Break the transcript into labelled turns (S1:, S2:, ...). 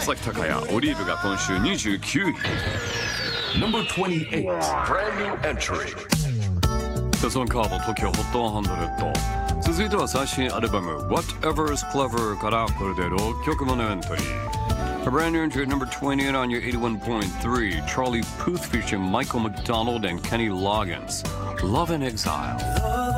S1: 崎隆也オリーブが今週29位。
S2: Number 28. Brand new entry.
S1: セソンカード TOKIO HOT 100。続いては最新アルバム Whatever's Clever からこれで6曲目のエントリー。A brand new entry at number 28 on your 81.3. Charlie Puth featuring Michael McDonald and Kenny Loggins. Love in Exile.